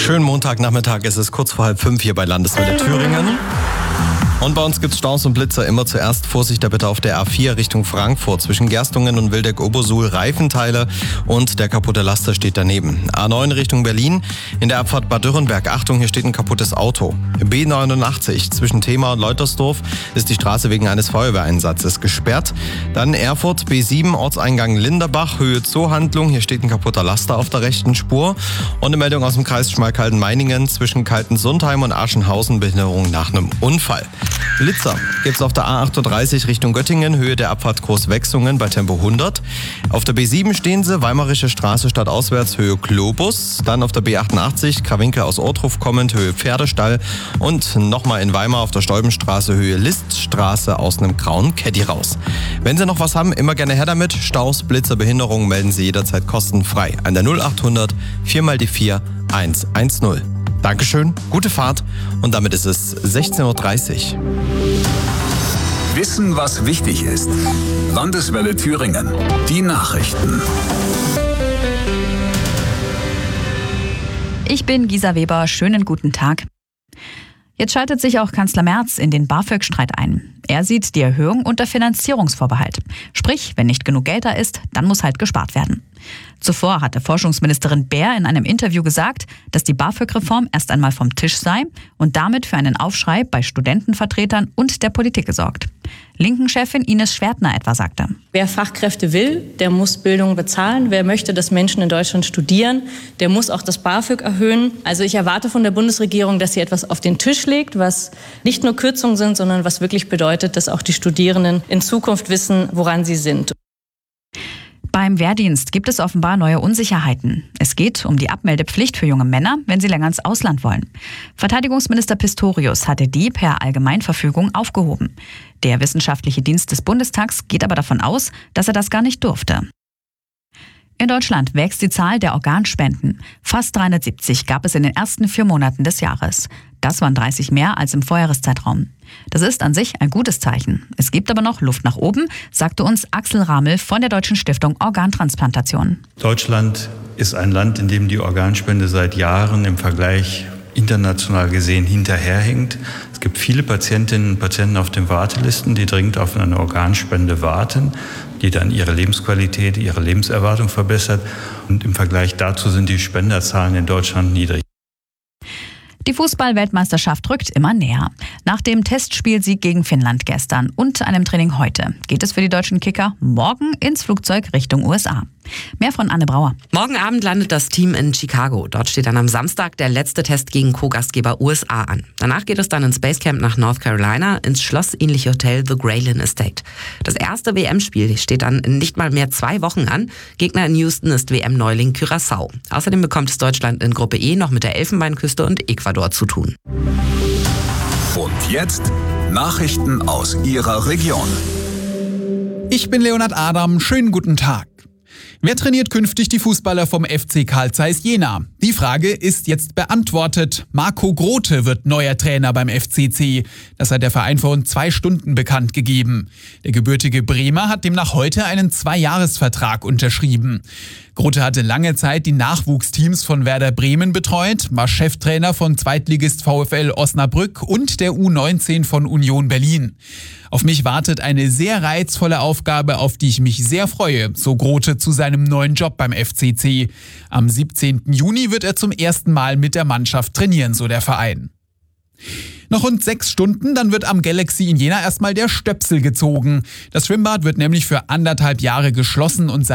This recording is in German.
Schönen Montagnachmittag, es ist kurz vor 4:30 hier bei Landeswelle Thüringen. Und bei uns gibt's Staus und Blitzer. Immer zuerst Vorsicht da bitte auf der A4 Richtung Frankfurt. Zwischen Gerstungen und Wildeck-Obersuhl Reifenteile und der kaputte Laster steht daneben. A9 Richtung Berlin. In der Abfahrt Bad Dürrenberg. Achtung, hier steht ein kaputtes Auto. B89 zwischen Thema und Leutersdorf ist die Straße wegen eines Feuerwehreinsatzes gesperrt. Dann Erfurt B7 Ortseingang Linderbach, Höhe Zoohandlung. Hier steht ein kaputter Laster auf der rechten Spur. Und eine Meldung aus dem Kreis Schmalkalden-Meiningen zwischen Kaltensundheim und Aschenhausen. Behinderung nach einem Unfall. Blitzer gibt's auf der A38 Richtung Göttingen, Höhe der Abfahrt Großwechsungen bei Tempo 100. Auf der B7 stehen sie, Weimarische Straße stadtauswärts, Höhe Globus. Dann auf der B88, Krawinkel aus Ortruf kommend, Höhe Pferdestall. Und nochmal in Weimar auf der Stolbenstraße, Höhe Liststraße aus einem grauen Caddy raus. Wenn Sie noch was haben, immer gerne her damit. Staus, Blitzer, Behinderungen melden Sie jederzeit kostenfrei an der 0800 4x4 110. Dankeschön, gute Fahrt und damit ist es 16:30 Uhr. Wissen, was wichtig ist. Landeswelle Thüringen. Die Nachrichten. Ich bin Gisa Weber, schönen guten Tag. Jetzt schaltet sich auch Kanzler Merz in den BAföG-Streit ein. Er sieht die Erhöhung unter Finanzierungsvorbehalt. Sprich, wenn nicht genug Geld da ist, dann muss halt gespart werden. Zuvor hatte Forschungsministerin Baer in einem Interview gesagt, dass die BAföG-Reform erst einmal vom Tisch sei und damit für einen Aufschrei bei Studentenvertretern und der Politik gesorgt. Linken-Chefin Ines Schwertner etwa sagte: Wer Fachkräfte will, der muss Bildung bezahlen. Wer möchte, dass Menschen in Deutschland studieren, der muss auch das BAföG erhöhen. Also ich erwarte von der Bundesregierung, dass sie etwas auf den Tisch legt, was nicht nur Kürzungen sind, sondern was wirklich bedeutet, dass auch die Studierenden in Zukunft wissen, woran sie sind. Beim Wehrdienst gibt es offenbar neue Unsicherheiten. Es geht um die Abmeldepflicht für junge Männer, wenn sie länger ins Ausland wollen. Verteidigungsminister Pistorius hatte die per Allgemeinverfügung aufgehoben. Der Wissenschaftliche Dienst des Bundestags geht aber davon aus, dass er das gar nicht durfte. In Deutschland wächst die Zahl der Organspenden. Fast 370 gab es in den ersten 4 Monaten des Jahres. Das waren 30 mehr als im Vorjahreszeitraum. Das ist an sich ein gutes Zeichen. Es gibt aber noch Luft nach oben, sagte uns Axel Ramel von der Deutschen Stiftung Organtransplantation. Deutschland ist ein Land, in dem die Organspende seit Jahren im Vergleich international gesehen hinterherhinkt. Es gibt viele Patientinnen und Patienten auf den Wartelisten, die dringend auf eine Organspende warten, die dann ihre Lebensqualität, ihre Lebenserwartung verbessert. Und im Vergleich dazu sind die Spenderzahlen in Deutschland niedrig. Die Fußball-Weltmeisterschaft rückt immer näher. Nach dem Testspielsieg gegen Finnland gestern und einem Training heute geht es für die deutschen Kicker morgen ins Flugzeug Richtung USA. Mehr von Anne Brauer. Morgen Abend landet das Team in Chicago. Dort steht dann am Samstag der letzte Test gegen Co-Gastgeber USA an. Danach geht es dann ins Basecamp nach North Carolina, ins schlossähnliche Hotel The Grayling Estate. Das erste WM-Spiel steht dann in nicht mal mehr 2 Wochen an. Gegner in Houston ist WM-Neuling Curaçao. Außerdem bekommt es Deutschland in Gruppe E noch mit der Elfenbeinküste und Ecuador zu tun. Und jetzt Nachrichten aus Ihrer Region. Ich bin Leonhard Adam, schönen guten Tag. Wer trainiert künftig die Fußballer vom FC Carl Zeiss Jena? Die Frage ist jetzt beantwortet. Marco Grote wird neuer Trainer beim FCC. Das hat der Verein vor rund 2 Stunden bekannt gegeben. Der gebürtige Bremer hat demnach heute einen 2-Jahres-Vertrag unterschrieben. Grote hatte lange Zeit die Nachwuchsteams von Werder Bremen betreut, war Cheftrainer von Zweitligist VfL Osnabrück und der U19 von Union Berlin. Auf mich wartet eine sehr reizvolle Aufgabe, auf die ich mich sehr freue, so Grote zu seinem neuen Job beim FCC. Am 17. Juni wird er zum ersten Mal mit der Mannschaft trainieren, so der Verein. Noch rund 6 Stunden, dann wird am Galaxy in Jena erstmal der Stöpsel gezogen. Das Schwimmbad wird nämlich für 1,5 Jahre geschlossen und